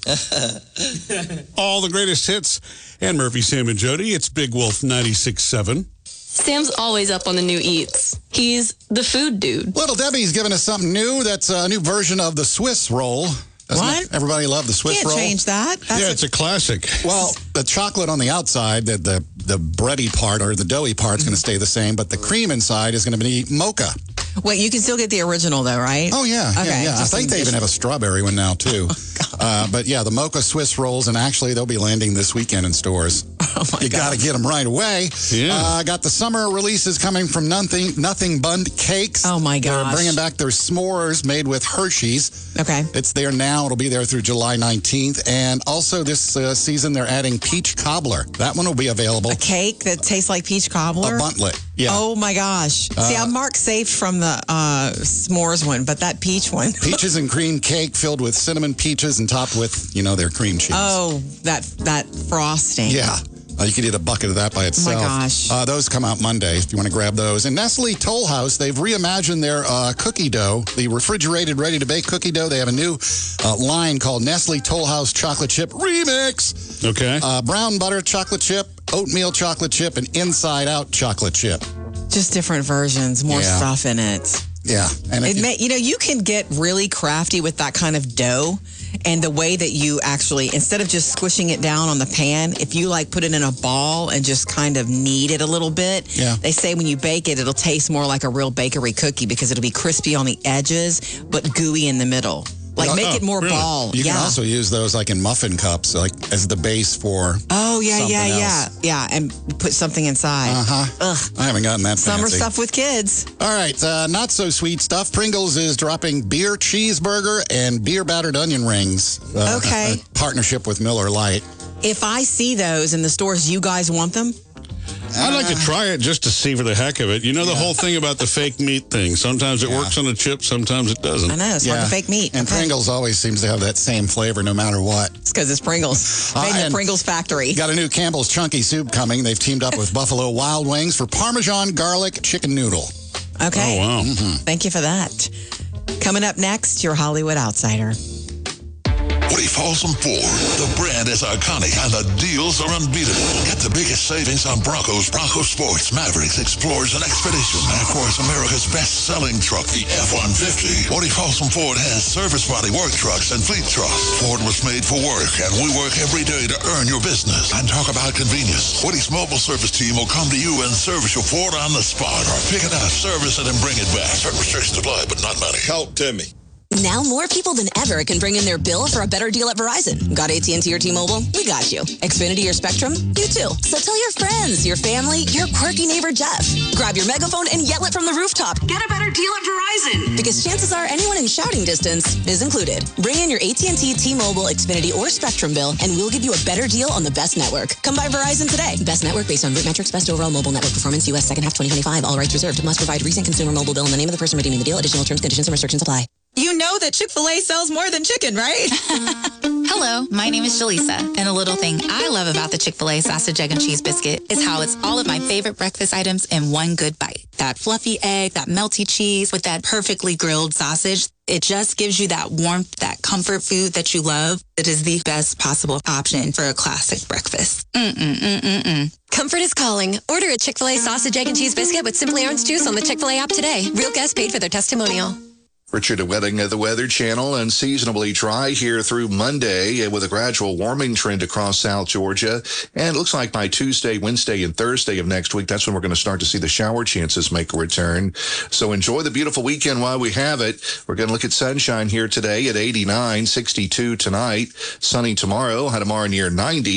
All the greatest hits. And Murphy, Sam, and Jody. It's Big Wolf 96.7. Sam's always up on the new eats. He's the food dude. Little Debbie's giving us something new. That's a new version of the Swiss roll. Doesn't everybody love the Swiss roll? Can't change that. It's a classic. Well, the chocolate on the outside, the bready part or the doughy part is going to stay the same, but the cream inside is going to be mocha. Wait, you can still get the original, though, right? Oh, yeah. Okay, yeah. I think they even have a strawberry one now, too. But, yeah, the mocha Swiss rolls, and actually they'll be landing this weekend in stores. Oh my you got to get them right away. Yeah. Got the summer releases coming from Nothing Bundt Cakes. Oh, my gosh. They're bringing back their s'mores made with Hershey's. Okay. It's there now. It'll be there through July 19th. And also this season, they're adding peach cobbler. That one will be available. A cake that tastes like peach cobbler? A buntlet. Yeah. Oh, my gosh. See, I'm marked safe from the s'mores one, but that peach one. Peaches and cream cake filled with cinnamon peaches and topped with, their cream cheese. Oh, that frosting. Yeah. You could eat a bucket of that by itself. Oh, my gosh. Those come out Monday if you want to grab those. And Nestle Toll House, they've reimagined their cookie dough, the refrigerated, ready-to-bake cookie dough. They have a new line called Nestle Toll House Chocolate Chip Remix. Okay. Brown butter chocolate chip, oatmeal chocolate chip, and inside-out chocolate chip. Just different versions, more stuff in it. Yeah. And you can get really crafty with that kind of dough. And the way that you actually, instead of just squishing it down on the pan, if you put it in a ball and just kind of knead it a little bit, they say when you bake it, it'll taste more like a real bakery cookie because it'll be crispy on the edges, but gooey in the middle. Make it more ball. You can also use those in muffin cups, as the base for Yeah, and put something inside. Ugh. I haven't gotten that Summer fancy. stuff with kids. All right, not so sweet stuff. Pringles is dropping beer cheeseburger and beer battered onion rings. Okay. A partnership with Miller Lite. If I see those in the stores, you guys want them? I'd like to try it just to see for the heck of it. You know the whole thing about the fake meat thing. Sometimes it works on a chip, sometimes it doesn't. I know, it's like the fake meat. And Pringles always seems to have that same flavor no matter what. It's because it's Pringles. Made in the Pringles factory. Got a new Campbell's Chunky Soup coming. They've teamed up with Buffalo Wild Wings for Parmesan garlic chicken noodle. Okay. Oh, wow. Mm-hmm. Thank you for that. Coming up next, your Hollywood Outsider. Woody Folsom Ford. The brand is iconic and the deals are unbeatable. Get the biggest savings on Broncos, Bronco Sports, Mavericks, Explorers, and Expedition. And of course, America's best-selling truck, the F-150. Woody Folsom Ford has service body work trucks and fleet trucks. Ford was made for work, and we work every day to earn your business. And talk about convenience. Woody's mobile service team will come to you and service your Ford on the spot. Or pick it up, service it, and bring it back. Certain restrictions apply, but not many. Talk to me. Now more people than ever can bring in their bill for a better deal at Verizon. Got AT&T or T-Mobile? We got you. Xfinity or Spectrum? You too. So tell your friends, your family, your quirky neighbor Jeff. Grab your megaphone and yell it from the rooftop. Get a better deal at Verizon. Because chances are anyone in shouting distance is included. Bring in your AT&T, T-Mobile, Xfinity, or Spectrum bill, and we'll give you a better deal on the best network. Come by Verizon today. Best network based on root metrics, best overall mobile network performance, U.S. second half 2025. All rights reserved. Must provide recent consumer mobile bill and the name of the person redeeming the deal. Additional terms, conditions, and restrictions apply. You know that Chick-fil-A sells more than chicken, right? Hello, my name is Jaleesa, and a little thing I love about the Chick-fil-A sausage, egg, and cheese biscuit is how it's all of my favorite breakfast items in one good bite. That fluffy egg, that melty cheese with that perfectly grilled sausage. It just gives you that warmth, that comfort food that you love. It is the best possible option for a classic breakfast. Comfort is calling. Order a Chick-fil-A sausage, egg, and cheese biscuit with Simply Orange Juice on the Chick-fil-A app today. Real guests paid for their testimonial. Richard Wedding of the Weather Channel. Unseasonably dry here through Monday with a gradual warming trend across South Georgia. And it looks like by Tuesday, Wednesday, and Thursday of next week, that's when we're going to start to see the shower chances make a return. So enjoy the beautiful weekend while we have it. We're going to look at sunshine here today at 89, 62 tonight, sunny tomorrow, high tomorrow near 90.